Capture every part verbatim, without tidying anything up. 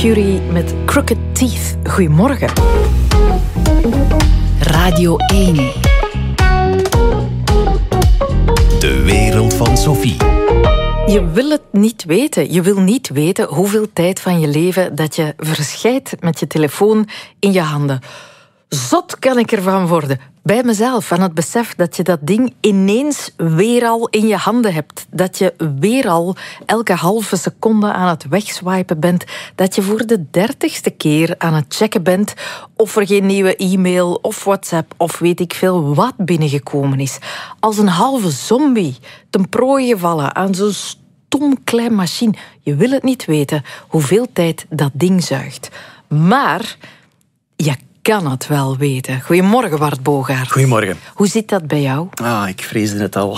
Curie met Crooked Teeth. Goedemorgen. Radio één. De wereld van Sophie. Je wil het niet weten. Je wil niet weten hoeveel tijd van je leven dat je verschijt met je telefoon in je handen. Zot kan ik ervan worden. Bij mezelf, van het besef dat je dat ding ineens weer al in je handen hebt. Dat je weer al elke halve seconde aan het wegswipen bent. Dat je voor de dertigste keer aan het checken bent of er geen nieuwe e-mail of WhatsApp of weet ik veel wat binnengekomen is. Als een halve zombie ten prooi gevallen aan zo'n stom klein machine. Je wil het niet weten hoeveel tijd dat ding zuigt. Maar je kan het wel weten. Goedemorgen, Bart Bogaert. Goedemorgen. Hoe zit dat bij jou? Ah, ik vreesde het al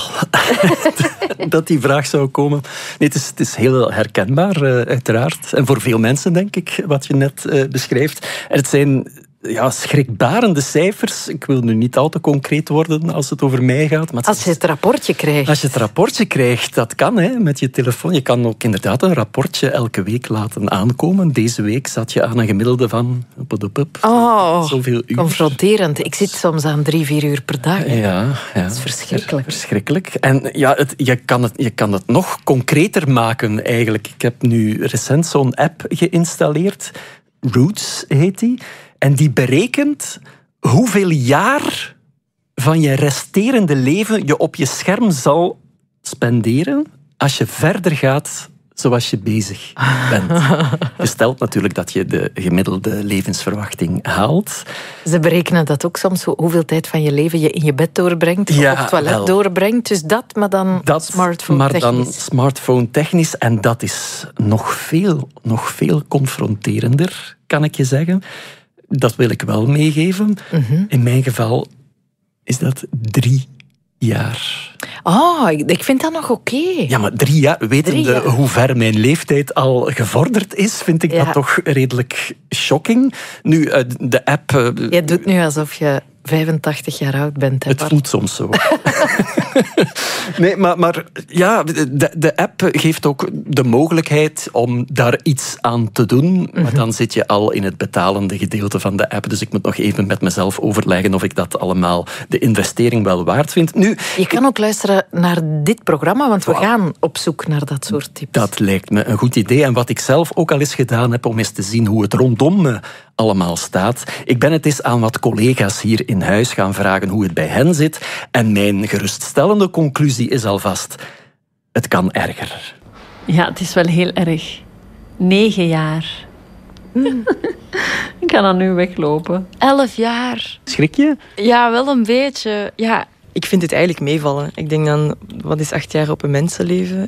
dat die vraag zou komen. Nee, het is, het is heel herkenbaar, uh, uiteraard. En voor veel mensen, denk ik, wat je net uh, beschrijft. En het zijn ja, schrikbarende cijfers. Ik wil nu niet al te concreet worden als het over mij gaat. Maar het als je het rapportje krijgt. Als je het rapportje krijgt, dat kan hè, met je telefoon. Je kan ook inderdaad een rapportje elke week laten aankomen. Deze week zat je aan een gemiddelde van oh, zoveel uur. Confronterend. Ik zit soms aan drie, vier uur per dag. Hè. Ja, ja. Dat is verschrikkelijk. Verschrikkelijk. En ja, het, je, kan het, je kan het nog concreter maken eigenlijk. Ik heb nu recent zo'n app geïnstalleerd. Roots heet die. En die berekent hoeveel jaar van je resterende leven je op je scherm zal spenderen als je verder gaat zoals je bezig bent. Gesteld natuurlijk dat je de gemiddelde levensverwachting haalt. Ze berekenen dat ook soms, hoeveel tijd van je leven je in je bed doorbrengt ja, of op het toilet wel. doorbrengt. Dus dat, maar dan dat, smartphone-technisch. Maar dan smartphone-technisch. En dat is nog veel, nog veel confronterender, kan ik je zeggen. Dat wil ik wel meegeven. Mm-hmm. In mijn geval is dat drie jaar. Oh, ik vind dat nog oké. Okay. Ja, maar drie jaar, wetende drie jaar. Hoe ver mijn leeftijd al gevorderd is, vind ik ja. dat toch redelijk shocking. Nu, de app... Je doet nu alsof je vijfentachtig jaar oud bent. Hè, het voelt soms zo. nee, maar, maar ja, de, de app geeft ook de mogelijkheid om daar iets aan te doen. Mm-hmm. Maar dan zit je al in het betalende gedeelte van de app. Dus ik moet nog even met mezelf overleggen of ik dat allemaal de investering wel waard vind. Nu, je kan ook luisteren naar dit programma, want we gaan op zoek naar dat soort tips. Dat lijkt me een goed idee. En wat ik zelf ook al eens gedaan heb om eens te zien hoe het rondom me allemaal staat. Ik ben het eens aan wat collega's hier in huis gaan vragen hoe het bij hen zit. En mijn geruststellende conclusie is alvast: het kan erger. Ja, het is wel heel erg. Negen jaar. Mm. Ik kan dan nu weglopen. Elf jaar. Schrik je? Ja, wel een beetje. Ja. Ik vind het eigenlijk meevallen. Ik denk dan, wat is acht jaar op een mensenleven?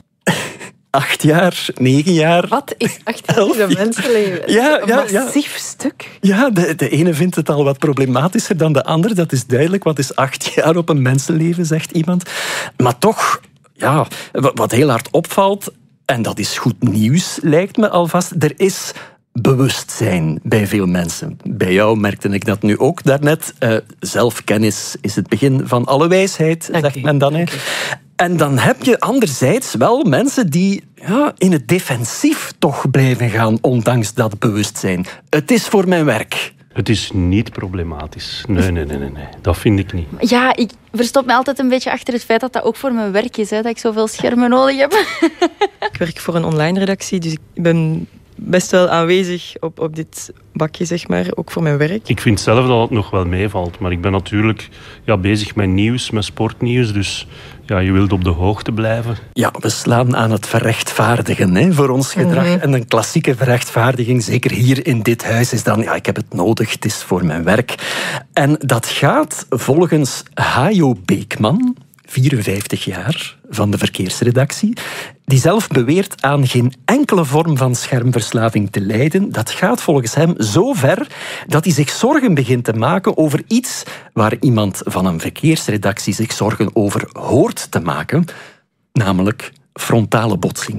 Acht jaar, negen jaar. Wat is acht jaar op een mensenleven? Ja, een ja, massief ja. stuk. Ja, de, de ene vindt het al wat problematischer dan de ander. Dat is duidelijk. Wat is acht jaar op een mensenleven, zegt iemand. Maar toch, ja, wat heel hard opvalt, en dat is goed nieuws, lijkt me alvast, er is bewustzijn bij veel mensen. Bij jou merkte ik dat nu ook daarnet. Uh, zelfkennis is het begin van alle wijsheid, okay, zegt men dan. Hè. Okay. En dan heb je anderzijds wel mensen die ja, in het defensief toch blijven gaan, ondanks dat bewustzijn. Het is voor mijn werk. Het is niet problematisch. Nee, nee, nee, nee, nee. Dat vind ik niet. Ja, ik verstop me altijd een beetje achter het feit dat dat ook voor mijn werk is, hè, dat ik zoveel schermen nodig heb. Ik werk voor een online redactie, dus ik ben best wel aanwezig op, op dit bakje, zeg maar, ook voor mijn werk. Ik vind zelf dat het nog wel meevalt, maar ik ben natuurlijk ja, bezig met nieuws, met sportnieuws, dus ja, je wilt op de hoogte blijven. Ja, we slaan aan het verrechtvaardigen hè, voor ons gedrag. Mm-hmm. En een klassieke verrechtvaardiging, zeker hier in dit huis, is dan, ja, ik heb het nodig, het is voor mijn werk. En dat gaat volgens Hajo Beekman, vierenvijftig jaar, van de verkeersredactie, die zelf beweert aan geen enkele vorm van schermverslaving te lijden. Dat gaat volgens hem zo ver dat hij zich zorgen begint te maken over iets waar iemand van een verkeersredactie zich zorgen over hoort te maken, namelijk frontale botsingen.